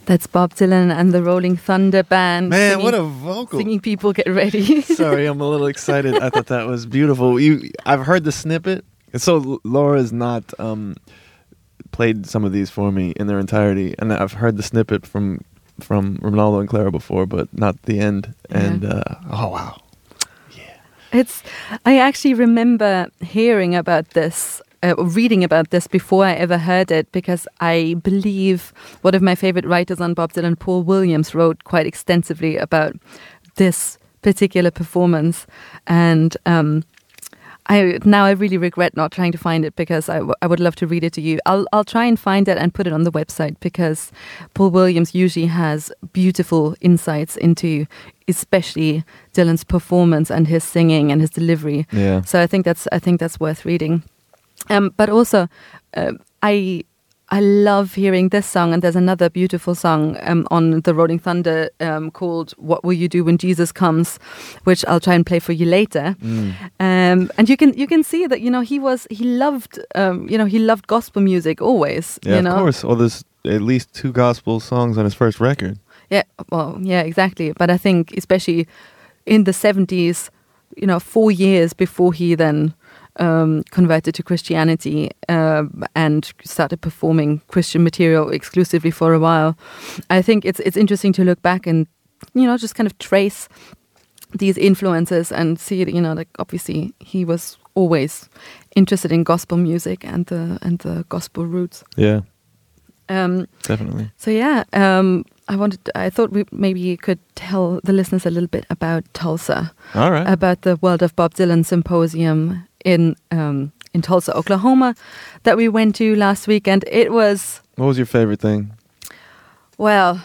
That's Bob Dylan and the Rolling Thunder Band. Man, what a vocal. Singing People Get Ready. Sorry, I'm a little excited. I thought that was beautiful. I've heard the snippet. So Laura's not played some of these for me in their entirety. And I've heard the snippet from Ronaldo and Clara before, but not the end. Yeah. And, oh, wow. Yeah. I actually remember hearing about this, reading about this before I ever heard it, because I believe one of my favorite writers on Bob Dylan, Paul Williams, wrote quite extensively about this particular performance. And I really regret not trying to find it, because I would love to read it to you. I'll try and find it and put it on the website, because Paul Williams usually has beautiful insights into especially Dylan's performance and his singing and his delivery. Yeah. So I think that's worth reading. But also, I love hearing this song, and there's another beautiful song on the Rolling Thunder called "What Will You Do When Jesus Comes," which I'll try and play for you later. And you can see that he loved gospel music always. Yeah, of course. Well, there's at least 2 gospel songs on his first record. Yeah, well, yeah, exactly. But I think especially in the 70s, 4 years before he then converted to Christianity and started performing Christian material exclusively for a while. I think it's interesting to look back and just kind of trace these influences and see that obviously he was always interested in gospel music and the gospel roots. Yeah, definitely. So yeah, I thought we maybe could tell the listeners a little bit about Tulsa. All right. About the World of Bob Dylan Symposium in Tulsa, Oklahoma, that we went to last weekend. It was... What was your favorite thing? Well,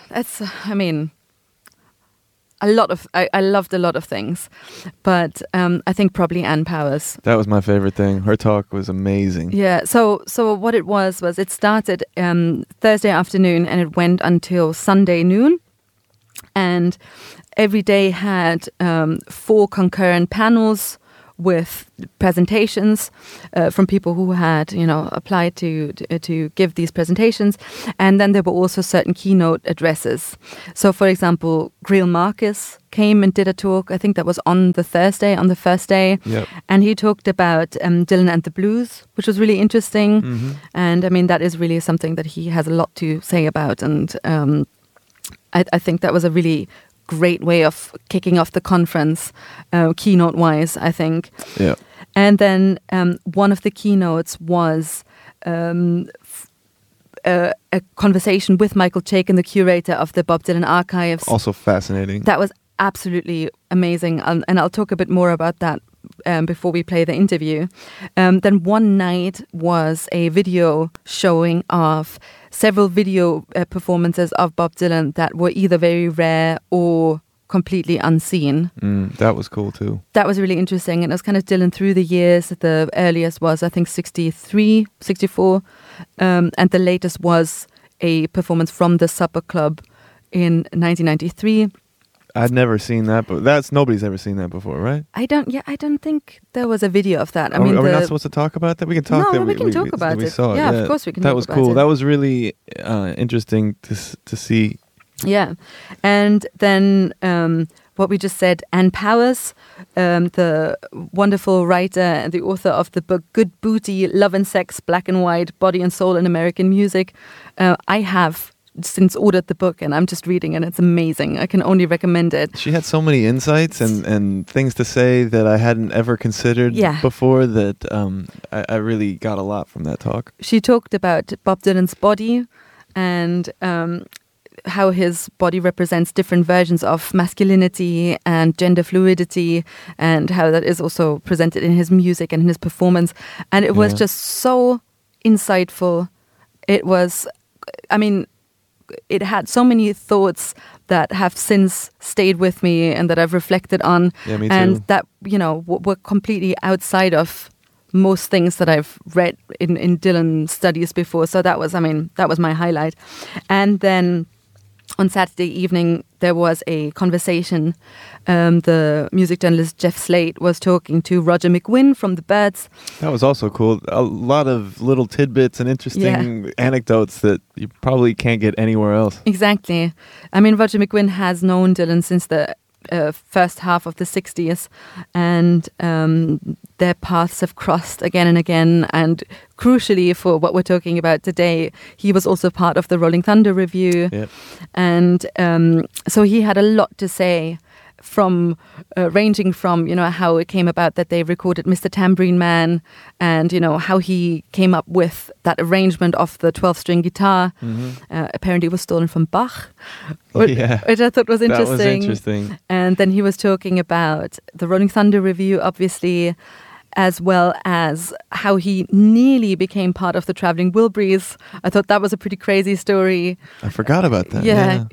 I loved a lot of things, but I think probably Ann Powers. That was my favorite thing. Her talk was amazing. Yeah. So what it was it started Thursday afternoon and it went until Sunday noon, and every day had 4 concurrent panels with presentations from people who had, applied to give these presentations. And then there were also certain keynote addresses. So, for example, Greil Marcus came and did a talk. I think that was on the first day. Yep. And he talked about Dylan and the Blues, which was really interesting. Mm-hmm. And, that is really something that he has a lot to say about. And I think that was a really great way of kicking off the conference, keynote-wise, I think. Yeah. And then one of the keynotes was a conversation with Michael Chaikin, the curator of the Bob Dylan archives. Also fascinating. That was absolutely amazing, and I'll talk a bit more about that before we play the interview. Then one night was a video showing of several video performances of Bob Dylan that were either very rare or completely unseen. That was cool too. That was really interesting, and it was kind of Dylan through the years. The earliest was, I think, 63, 64, and the latest was a performance from the Supper Club in 1993. I'd never seen that, but nobody's ever seen that before, right? I don't think there was a video of that. Are we not supposed to talk about that? We can talk. No, we can talk about it. Saw yeah, of course we can. That talk was about cool. it. That was really interesting to see. Yeah, and then what we just said, Ann Powers, the wonderful writer and the author of the book Good Booty, Love and Sex, Black and White, Body and Soul in American Music. I have since ordered the book and I'm just reading and it's amazing. I can only recommend it. She had so many insights and things to say that I hadn't ever considered before that I really got a lot from that talk. She talked about Bob Dylan's body and how his body represents different versions of masculinity and gender fluidity, and how that is also presented in his music and in his performance. And it was just so insightful. It was, it had so many thoughts that have since stayed with me and that I've reflected on. Yeah, me too. And that, were completely outside of most things that I've read in Dylan studies before. So that was my highlight. And then on Saturday evening, there was a conversation. The music journalist Jeff Slate was talking to Roger McGuinn from the Byrds. That was also cool. A lot of little tidbits and interesting anecdotes that you probably can't get anywhere else. Exactly. I mean, Roger McGuinn has known Dylan since the first half of the 60s, and their paths have crossed again and again. And crucially for what we're talking about today, he was also part of the Rolling Thunder Review. Yep. And so he had a lot to say, from ranging from, you know, how it came about that they recorded Mr. Tambourine Man, and, you know, how he came up with that arrangement of the 12-string guitar. Apparently it was stolen from Bach, which I thought was interesting. That was interesting. And then he was talking about the Rolling Thunder Review, obviously, as well as how he nearly became part of the Traveling Wilburys. I thought that was a pretty crazy story. I forgot about that. Yeah.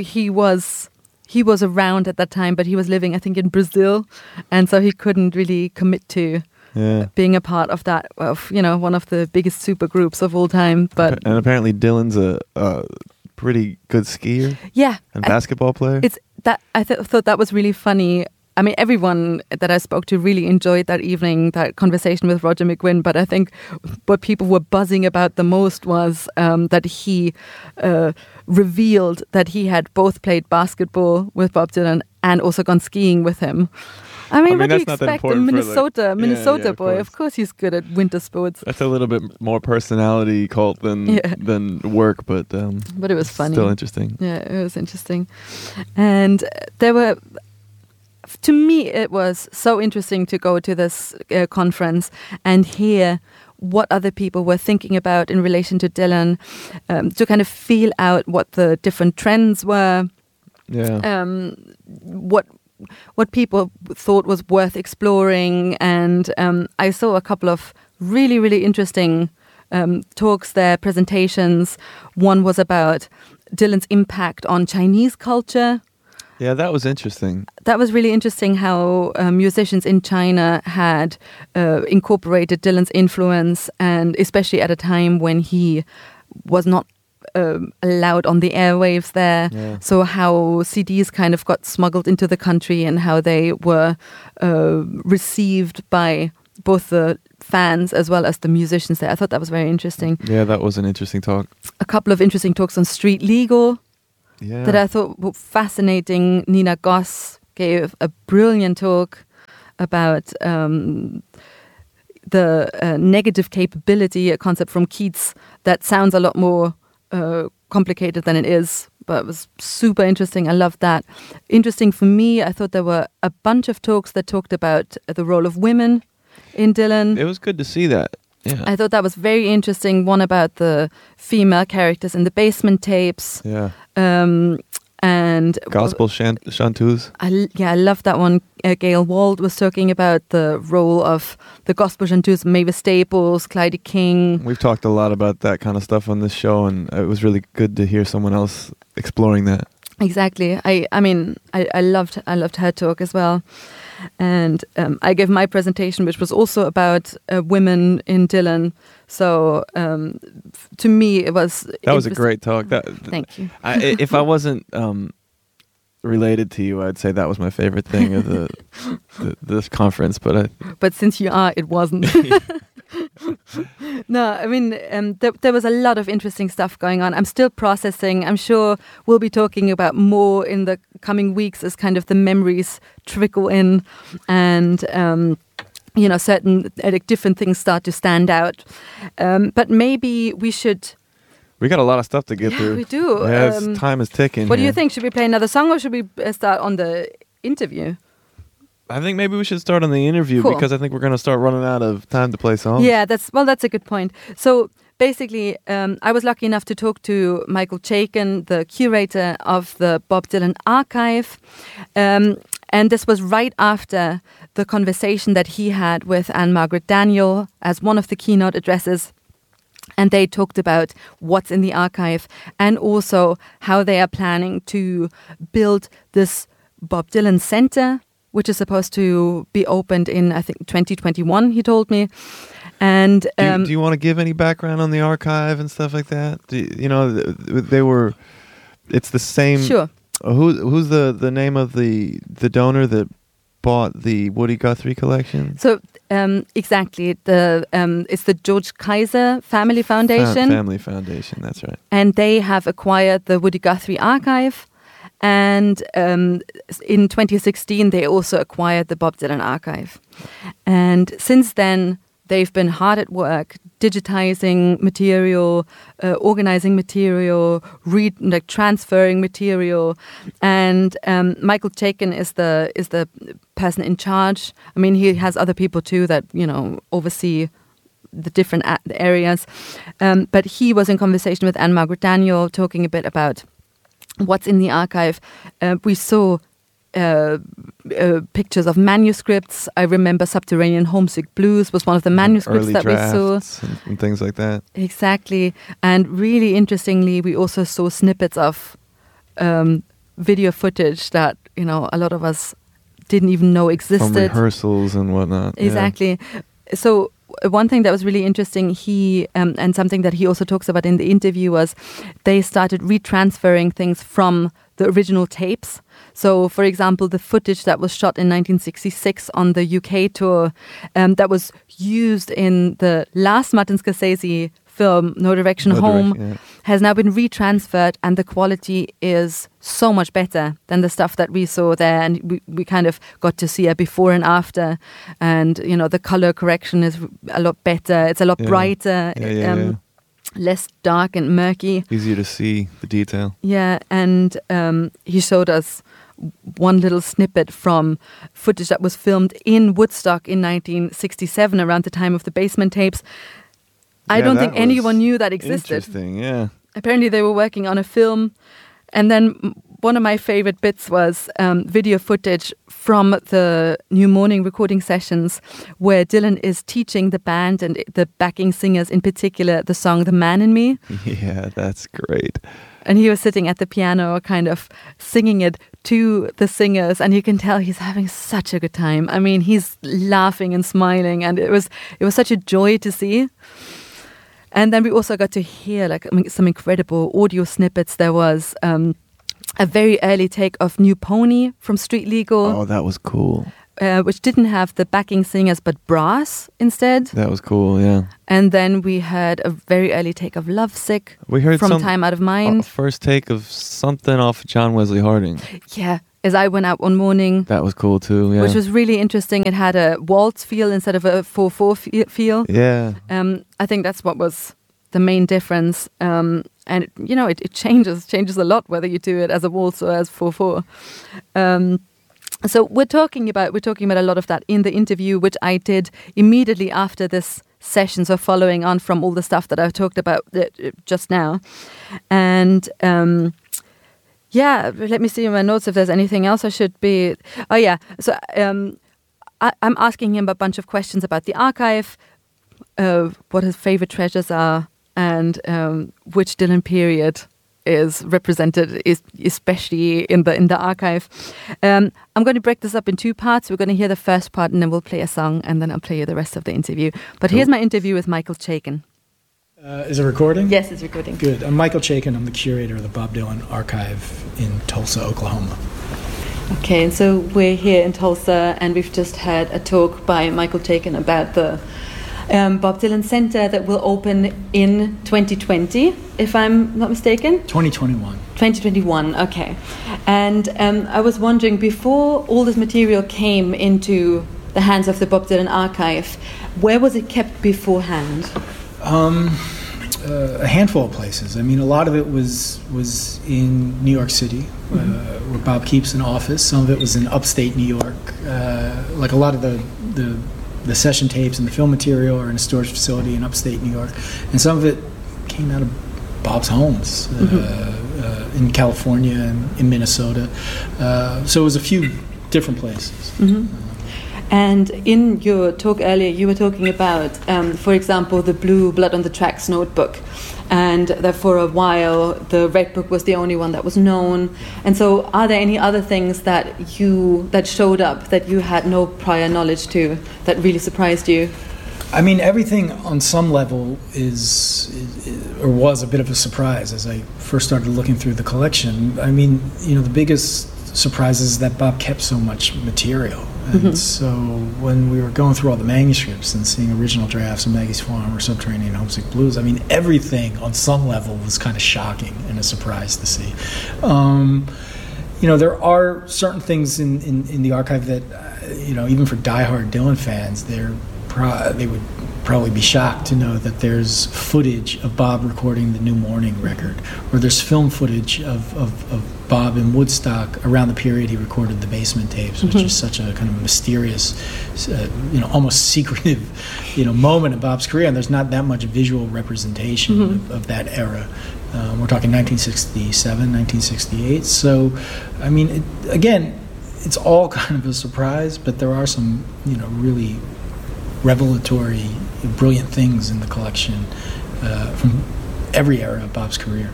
He was around at that time, but he was living, I think, in Brazil, and so he couldn't really commit to being a part of that, of, you know, one of the biggest super groups of all time. But and apparently Dylan's a pretty good skier. Yeah, and basketball player. It's that I thought that was really funny. I mean, everyone that I spoke to really enjoyed that evening, that conversation with Roger McGuinn. But I think what people were buzzing about the most was that he revealed that he had both played basketball with Bob Dylan and also gone skiing with him. I mean, what do you expect? A Minnesota boy. Of course he's good at winter sports. That's a little bit more personality cult than work, but it was funny. Still interesting. Yeah, it was interesting. And there were... To me, it was so interesting to go to this conference and hear what other people were thinking about in relation to Dylan, to kind of feel out what the different trends were, what people thought was worth exploring. And I saw a couple of really, really interesting talks there, presentations. One was about Dylan's impact on Chinese culture. Yeah, that was interesting. That was really interesting how musicians in China had incorporated Dylan's influence, and especially at a time when he was not allowed on the airwaves there. Yeah. So how CDs kind of got smuggled into the country and how they were received by both the fans as well as the musicians there. I thought that was very interesting. Yeah, that was an interesting talk. A couple of interesting talks on street legal. That I thought were fascinating. Nina Goss gave a brilliant talk about the negative capability, a concept from Keats that sounds a lot more complicated than it is, but it was super interesting. I loved that. Interesting for me, I thought there were a bunch of talks that talked about the role of women in Dylan. It was good to see that. Yeah. I thought that was very interesting. One about the female characters in the Basement Tapes. Yeah. And gospel chanteuse. I love that one. Gail Wald was talking about the role of the gospel chanteuse, Mavis Staples, Clyde King. We've talked a lot about that kind of stuff on this show, and it was really good to hear someone else exploring that. Exactly. I loved her talk as well. And I gave my presentation, which was also about women in Dylan. So to me, it was... That was a great talk. Thank you. If I wasn't related to you, I'd say that was my favorite thing of this conference. But since you are, it wasn't. No, I mean, there was a lot of interesting stuff going on. I'm still processing. I'm sure we'll be talking about more in the coming weeks as kind of the memories trickle in and, certain different things start to stand out. But maybe we should... We got a lot of stuff to get through. We do. Yeah, time is ticking. What do you think? Should we play another song or should we start on the interview? I think maybe we should start on the interview because I think we're going to start running out of time to play songs. Yeah, that's a good point. So basically, I was lucky enough to talk to Michael Chaikin, the curator of the Bob Dylan archive. And this was right after the conversation that he had with Anne-Margaret Daniel as one of the keynote addresses. And they talked about what's in the archive and also how they are planning to build this Bob Dylan Center, which is supposed to be opened in, I think, 2021, he told me. And do you want to give any background on the archive and stuff like that? They were it's the same. Sure. Who's the name of the donor that bought the Woody Guthrie collection? So exactly, it's the George Kaiser Family Foundation. Family Foundation, that's right. And they have acquired the Woody Guthrie archive. And in 2016, they also acquired the Bob Dylan archive. And since then, they've been hard at work digitizing material, organizing material, transferring material. And Michael Chaikin is the person in charge. I mean, he has other people too that oversee the different areas. But he was in conversation with Anne-Margaret Daniel, talking a bit about what's in the archive. We saw pictures of manuscripts. I remember Subterranean Homesick Blues was one of the manuscripts that we saw. And things like that. Exactly. And really interestingly, we also saw snippets of video footage that, a lot of us didn't even know existed. From rehearsals and whatnot. Exactly. Yeah. So one thing that was really interesting, he and something that he also talks about in the interview, was they started retransferring things from the original tapes. So, for example, the footage that was shot in 1966 on the UK tour, that was used in the last Martin Scorsese film, No Direction Home, has now been retransferred, and the quality is so much better than the stuff that we saw there. And we kind of got to see a before and after. And, the color correction is a lot better. It's a lot brighter. Less dark and murky. Easier to see the detail. Yeah, and he showed us one little snippet from footage that was filmed in Woodstock in 1967, around the time of the Basement tapes. I don't think anyone knew that existed. Interesting, yeah. Apparently they were working on a film. And then one of my favorite bits was video footage from the New Morning recording sessions, where Dylan is teaching the band and the backing singers in particular the song The Man in Me. Yeah, that's great. And he was sitting at the piano kind of singing it to the singers, and you can tell he's having such a good time. I mean, he's laughing and smiling, and it was such a joy to see. And then we also got to hear some incredible audio snippets. There was a very early take of New Pony from Street Legal. Oh, that was cool. Which didn't have the backing singers but brass instead. That was cool, yeah. And then we heard a very early take of Lovesick from Time Out of Mind. First take of something off John Wesley Harding. Yeah, As I Went Out One Morning. That was cool too, yeah. Which was really interesting. It had a waltz feel instead of a 4/4 feel. Yeah. I think that's what was the main difference. And it changes a lot whether you do it as a waltz or as 4/4. So we're talking about a lot of that in the interview, which I did immediately after this session, so following on from all the stuff that I've talked about just now. And let me see in my notes if there's anything else I should be... Oh yeah, so I'm asking him a bunch of questions about the archive, what his favorite treasures are, and which Dylan period is represented, especially in the archive. I'm going to break this up in two parts. We're going to hear the first part, and then we'll play a song, and then I'll play you the rest of the interview. But Here's my interview with Michael Chaikin. Is it recording? Yes, it's recording. Good. I'm Michael Chaikin. I'm the curator of the Bob Dylan Archive in Tulsa, Oklahoma. Okay, and so we're here in Tulsa, and we've just had a talk by Michael Chaikin about the Bob Dylan Center that will open in 2020, if I'm not mistaken. 2021. 2021, okay. And I was wondering, before all this material came into the hands of the Bob Dylan Archive, where was it kept beforehand? A handful of places. I mean, a lot of it was in New York City, where Bob keeps an office. Some of it was in upstate New York. Like a lot of the session tapes and the film material are in a storage facility in upstate New York, and some of it came out of Bob's homes in California and in Minnesota. So it was a few different places. Mm-hmm. And in your talk earlier, you were talking about, for example, the blue Blood on the Tracks notebook, and that for a while the Red Book was the only one that was known. And so, are there any other things that showed up that you had no prior knowledge to that really surprised you? I mean, everything on some level is or was a bit of a surprise as I first started looking through the collection. I mean, the biggest surprise is that Bob kept so much material. And so when we were going through all the manuscripts and seeing original drafts of Maggie's Farm or Subterranean Homesick Blues, I mean, everything on some level was kind of shocking and a surprise to see. There are certain things in the archive that, even for diehard Dylan fans, they would probably be shocked to know that there's footage of Bob recording the New Morning record, or there's film footage of Bob in Woodstock around the period he recorded the Basement tapes, which is such a kind of mysterious, almost secretive, moment in Bob's career, and there's not that much visual representation of that era. We're talking 1967, 1968. So, I mean, it's all kind of a surprise, but there are some, really revelatory, brilliant things in the collection from every era of Bob's career.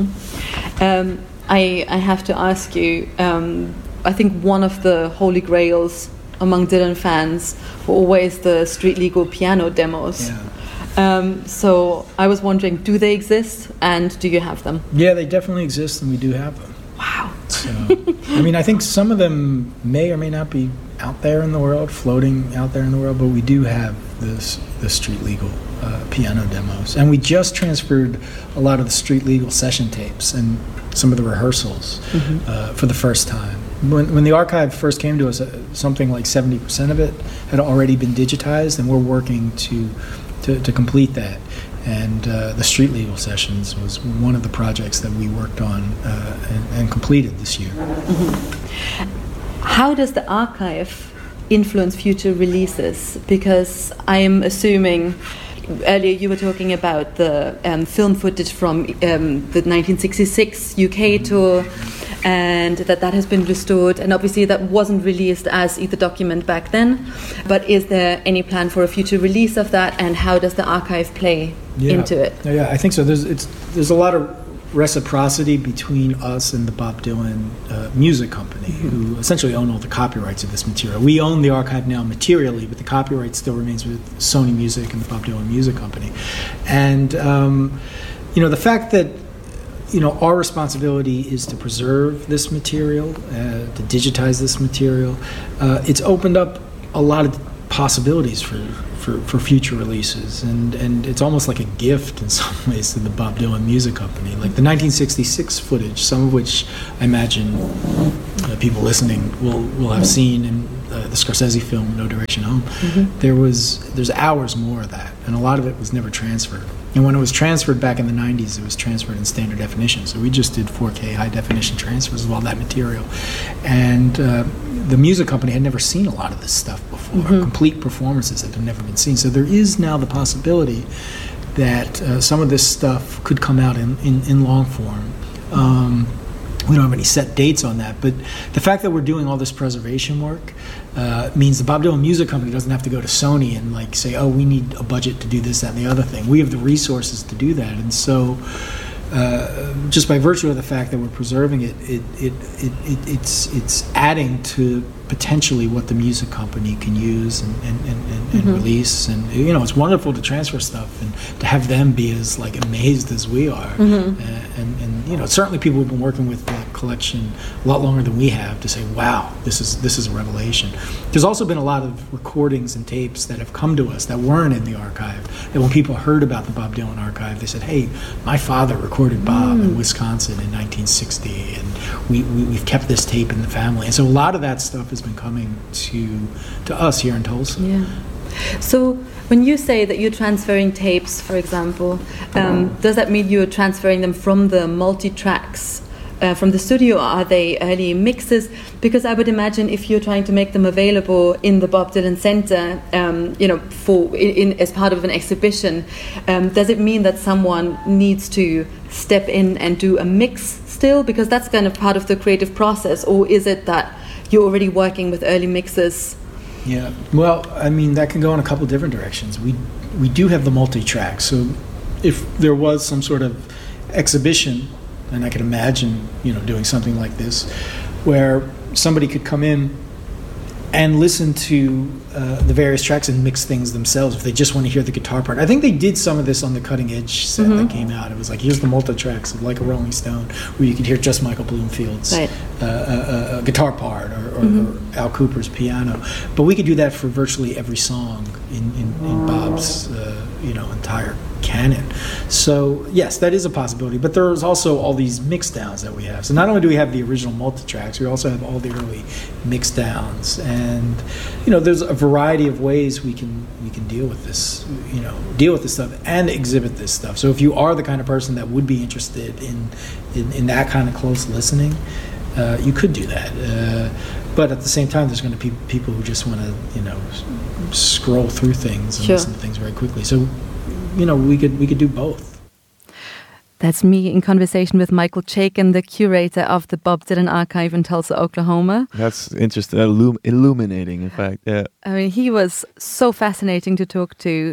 I have to ask you, I think one of the holy grails among Dylan fans were always the Street Legal piano demos. Yeah. So I was wondering, do they exist and do you have them? Yeah, they definitely exist and we do have them. Wow. So, I mean, I think some of them may or may not be out there in the world, floating out there in the world, but we do have the Street Legal piano demos. And we just transferred a lot of the Street Legal session tapes and some of the rehearsals for the first time. When the archive first came to us, something like 70% of it had already been digitized, and we're working to complete that. And the Street Legal sessions was one of the projects that we worked on and completed this year. How does the archive influence future releases? Because I am assuming, earlier you were talking about the film footage from the 1966 UK tour, and that has been restored, and obviously that wasn't released as either document back then, but is there any plan for a future release of that, and how does the archive play into it? Yeah, I think so. There's a lot of reciprocity between us and the Bob Dylan Music Company, who essentially own all the copyrights of this material. We own the archive now materially, but the copyright still remains with Sony Music and the Bob Dylan Music Company. And the fact that our responsibility is to preserve this material, to digitize this material, it's opened up a lot of possibilities for future releases, and it's almost like a gift in some ways to the Bob Dylan Music Company. Like the 1966 footage, some of which I imagine people listening will have seen in the Scorsese film No Direction Home. There's hours more of that, and a lot of it was never transferred. And when it was transferred back in the 90s, it was transferred in standard definition. So we just did 4K high definition transfers of all that material. And the music company had never seen a lot of this stuff before. Complete performances that had never been seen. So there is now the possibility that some of this stuff could come out in long form. We don't have any set dates on that, but the fact that we're doing all this preservation work means the Bob Dylan Music Company doesn't have to go to Sony and say, oh, we need a budget to do this, that, and the other thing. We have the resources to do that, and so just by virtue of the fact that we're preserving it, it's adding to potentially what the music company can use and release. And it's wonderful to transfer stuff and to have them be as amazed as we are. And certainly people who've been working with the collection a lot longer than we have to say, wow, this is a revelation. There's also been a lot of recordings and tapes that have come to us that weren't in the archive, that when people heard about the Bob Dylan archive, they said, hey, my father recorded Bob in Wisconsin in 1960, and we've kept this tape in the family. And so a lot of that stuff has been coming to us here in Tulsa. Yeah. So when you say that you're transferring tapes, for example, does that mean you're transferring them from the multi-tracks from the studio, or are they early mixes? Because I would imagine if you're trying to make them available in the Bob Dylan Center, as part of an exhibition, does it mean that someone needs to step in and do a mix still? Because that's kind of part of the creative process, or is it that you're already working with early mixes? Yeah, well, I mean, that can go in a couple different directions. We do have the multi-track, so if there was some sort of exhibition, and I could imagine, doing something like this, where somebody could come in and listen to the various tracks and mix things themselves if they just want to hear the guitar part. I think they did some of this on the Cutting Edge set that came out. It was like, here's the multi-tracks of Like a Rolling Stone, where you could hear just Michael Bloomfield's guitar part or Al Cooper's piano. But we could do that for virtually every song in Bob's entire canon. So yes, that is a possibility, but there's also all these mix downs that we have. So not only do we have the original multi-tracks, we also have all the early mix downs, and there's a variety of ways we can deal with this stuff and exhibit this stuff. So if you are the kind of person that would be interested in that kind of close listening, you could do that. But at the same time, there's going to be people who just want to scroll through things and listen to things very quickly. So we could do both. That's me in conversation with Michael Chaikin, the curator of the Bob Dylan Archive in Tulsa, Oklahoma. That's interesting, illuminating, in fact. Yeah. I mean, he was so fascinating to talk to.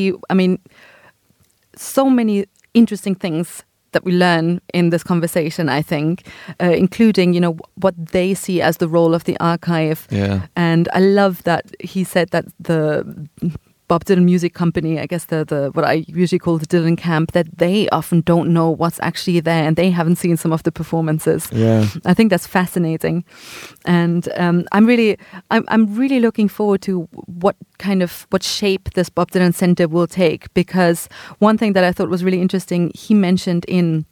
So many interesting things that we learn in this conversation, I think, including, what they see as the role of the archive. Yeah. And I love that he said that the Bob Dylan Music Company, I guess the what I usually call the Dylan Camp, that they often don't know what's actually there and they haven't seen some of the performances. Yeah. I think that's fascinating. And I'm really looking forward to what shape this Bob Dylan Center will take, because one thing that I thought was really interesting, he mentioned in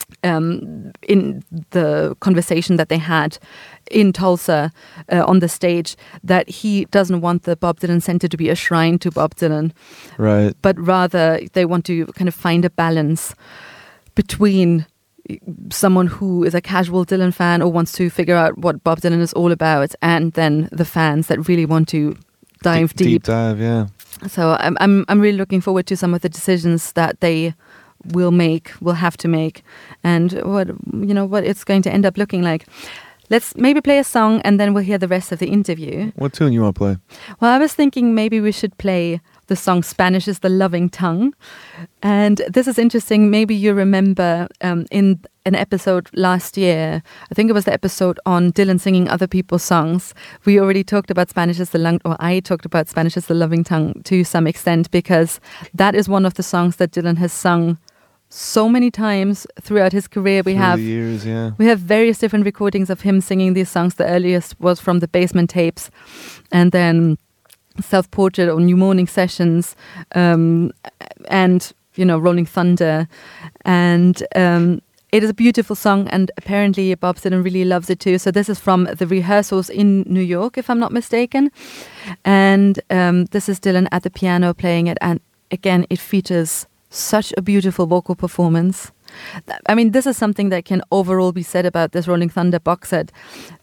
the conversation that they had in Tulsa on the stage, that he doesn't want the Bob Dylan Center to be a shrine to Bob Dylan, right? But rather they want to kind of find a balance between someone who is a casual Dylan fan or wants to figure out what Bob Dylan is all about, and then the fans that really want to dive deep. Deep dive, yeah. So I'm really looking forward to some of the decisions that they will have to make, and what it's going to end up looking like. Let's maybe play a song and then we'll hear the rest of the interview. What tune you want to play? Well, I was thinking maybe we should play the song Spanish is the Loving Tongue. And this is interesting. Maybe you remember in an episode last year, I think it was the episode on Dylan singing other people's songs, we already talked about I talked about Spanish is the Loving Tongue to some extent, because that is one of the songs that Dylan has sung so many times throughout his career. We have various different recordings of him singing these songs. The earliest was from the Basement Tapes, and then Self-Portrait or New Morning Sessions, and Rolling Thunder, and it is a beautiful song, and apparently Bob Dylan really loves it too. So this is from the rehearsals in New York, if I'm not mistaken, and this is Dylan at the piano playing it, and again it features such a beautiful vocal performance. I mean, this is something that can overall be said about this Rolling Thunder box set.